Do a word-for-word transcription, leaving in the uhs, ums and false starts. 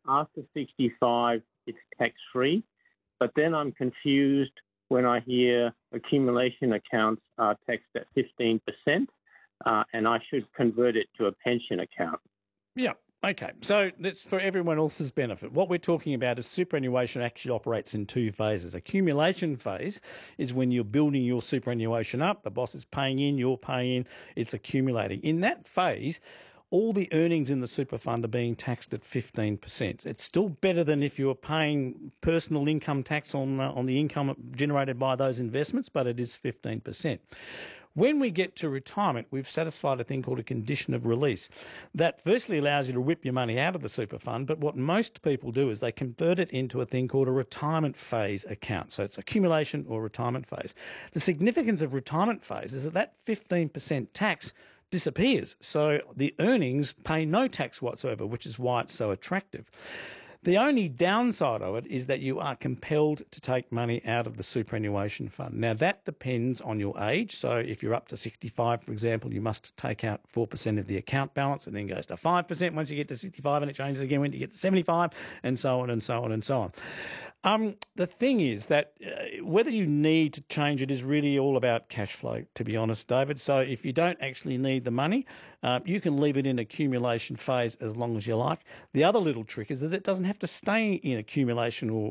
after sixty-five, it's tax-free. But then I'm confused when I hear accumulation accounts are taxed at fifteen percent, uh, and I should convert it to a pension account. Yeah. Okay, so that's for everyone else's benefit. What we're talking about is superannuation actually operates in two phases. Accumulation phase is when you're building your superannuation up, the boss is paying in, you're paying in, it's accumulating. In that phase, all the earnings in the super fund are being taxed at fifteen percent. It's still better than if you were paying personal income tax on, uh, on the income generated by those investments, but it is fifteen percent. When we get to retirement, we've satisfied a thing called a condition of release. That firstly allows you to whip your money out of the super fund, but what most people do is they convert it into a thing called a retirement phase account. So it's accumulation or retirement phase. The significance of retirement phase is that that fifteen percent tax disappears. So the earnings pay no tax whatsoever, which is why it's so attractive. The only downside of it is that you are compelled to take money out of the superannuation fund. Now, that depends on your age. So if you're up to sixty-five, for example, you must take out four percent of the account balance and then goes to five percent once you get to sixty-five, and it changes again when you get to seventy-five, and so on and so on and so on. Um, the thing is that uh, whether you need to change it is really all about cash flow, to be honest, David. So if you don't actually need the money, uh, you can leave it in accumulation phase as long as you like. The other little trick is that it doesn't have to stay in accumulation or